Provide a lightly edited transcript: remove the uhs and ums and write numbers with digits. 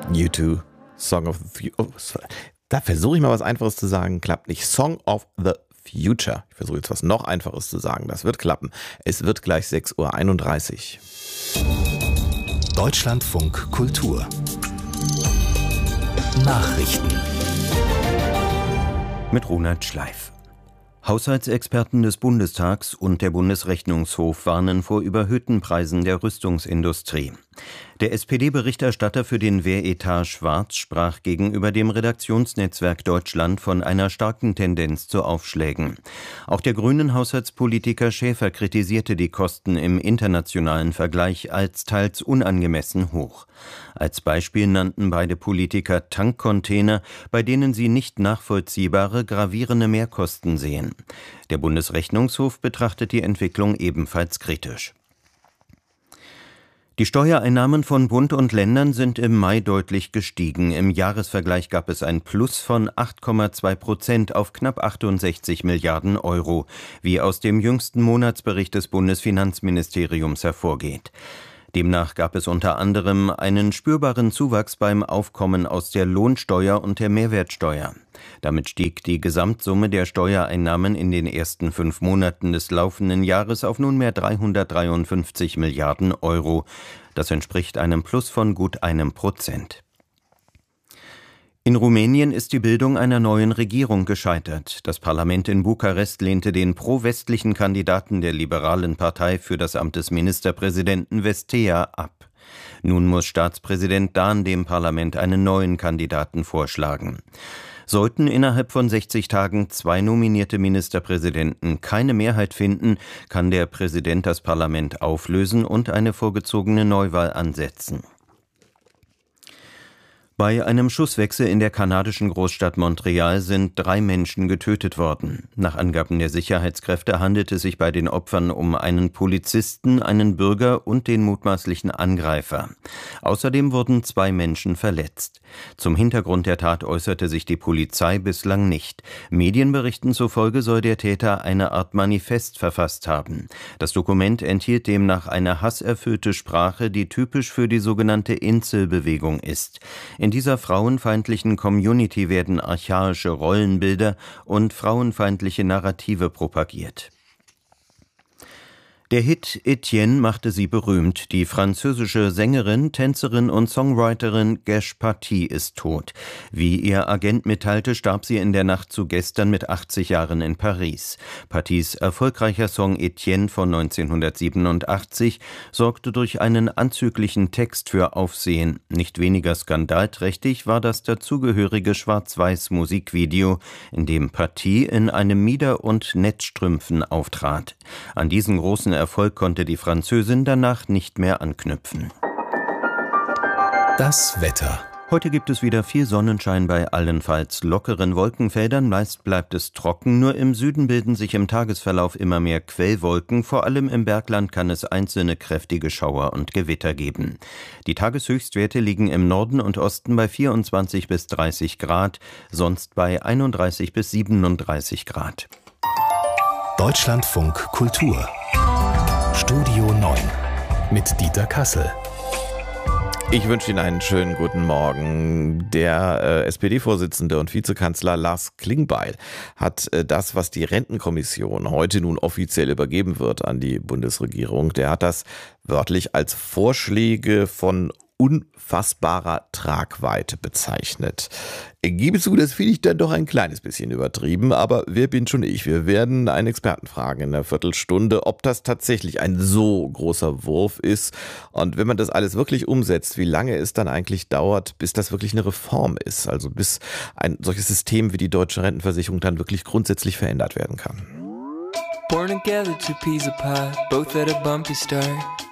U2, Song of the Future. Da versuche ich mal was Einfaches zu sagen, klappt nicht. Song of the Future. Ich versuche jetzt was noch Einfaches zu sagen, das wird klappen. Es wird gleich 6:31 Uhr. Deutschlandfunk Kultur Nachrichten mit Ronald Schleif. Haushaltsexperten des Bundestags und der Bundesrechnungshof warnen vor überhöhten Preisen der Rüstungsindustrie. Der SPD-Berichterstatter für den Wehretat Schwarz sprach gegenüber dem Redaktionsnetzwerk Deutschland von einer starken Tendenz zu Aufschlägen. Auch der grünen Haushaltspolitiker Schäfer kritisierte die Kosten im internationalen Vergleich als teils unangemessen hoch. Als Beispiel nannten beide Politiker Tankcontainer, bei denen sie nicht nachvollziehbare, gravierende Mehrkosten sehen. Der Bundesrechnungshof betrachtet die Entwicklung ebenfalls kritisch. Die Steuereinnahmen von Bund und Ländern sind im Mai deutlich gestiegen. Im Jahresvergleich gab es ein Plus von 8,2% auf knapp 68 Milliarden Euro, wie aus dem jüngsten Monatsbericht des Bundesfinanzministeriums hervorgeht. Demnach gab es unter anderem einen spürbaren Zuwachs beim Aufkommen aus der Lohnsteuer und der Mehrwertsteuer. Damit stieg die Gesamtsumme der Steuereinnahmen in den ersten 5 Monaten des laufenden Jahres auf nunmehr 353 Milliarden Euro. Das entspricht einem Plus von gut 1%. In Rumänien ist die Bildung einer neuen Regierung gescheitert. Das Parlament in Bukarest lehnte den pro-westlichen Kandidaten der liberalen Partei für das Amt des Ministerpräsidenten Vestea ab. Nun muss Staatspräsident Dahn dem Parlament einen neuen Kandidaten vorschlagen. Sollten innerhalb von 60 Tagen 2 nominierte Ministerpräsidenten keine Mehrheit finden, kann der Präsident das Parlament auflösen und eine vorgezogene Neuwahl ansetzen. Bei einem Schusswechsel in der kanadischen Großstadt Montreal sind 3 Menschen getötet worden. Nach Angaben der Sicherheitskräfte handelt es sich bei den Opfern um einen Polizisten, einen Bürger und den mutmaßlichen Angreifer. Außerdem wurden 2 Menschen verletzt. Zum Hintergrund der Tat äußerte sich die Polizei bislang nicht. Medienberichten zufolge soll der Täter eine Art Manifest verfasst haben. Das Dokument enthielt demnach eine hasserfüllte Sprache, die typisch für die sogenannte Incel-Bewegung ist. In dieser frauenfeindlichen Community werden archaische Rollenbilder und frauenfeindliche Narrative propagiert. Der Hit Etienne machte sie berühmt. Die französische Sängerin, Tänzerin und Songwriterin Gesh Paty ist tot. Wie ihr Agent mitteilte, starb sie in der Nacht zu gestern mit 80 Jahren in Paris. Patys erfolgreicher Song Etienne von 1987 sorgte durch einen anzüglichen Text für Aufsehen. Nicht weniger skandalträchtig war das dazugehörige Schwarz-Weiß-Musikvideo, in dem Paty in einem Mieder und Netzstrümpfen auftrat. An diesen großen Erfolg konnte die Französin danach nicht mehr anknüpfen. Das Wetter. Heute gibt es wieder viel Sonnenschein bei allenfalls lockeren Wolkenfeldern. Meist bleibt es trocken, nur im Süden bilden sich im Tagesverlauf immer mehr Quellwolken. Vor allem im Bergland kann es einzelne kräftige Schauer und Gewitter geben. Die Tageshöchstwerte liegen im Norden und Osten bei 24 bis 30 Grad, sonst bei 31 bis 37 Grad. Deutschlandfunk Kultur Studio 9 mit Dieter Kassel. Ich wünsche Ihnen einen schönen guten Morgen. Der SPD-Vorsitzende und Vizekanzler Lars Klingbeil hat das, was die Rentenkommission heute nun offiziell übergeben wird an die Bundesregierung, der hat das wörtlich als Vorschläge von unfassbarer Tragweite bezeichnet. Ich gebe zu, das finde ich dann doch ein kleines bisschen übertrieben, aber wer bin schon ich? Wir werden einen Experten fragen in einer Viertelstunde, ob das tatsächlich ein so großer Wurf ist und wenn man das alles wirklich umsetzt, wie lange es dann eigentlich dauert, bis das wirklich eine Reform ist, also bis ein solches System wie die deutsche Rentenversicherung dann wirklich grundsätzlich verändert werden kann. Born together, 2 peas a pod, both at a bumpy start.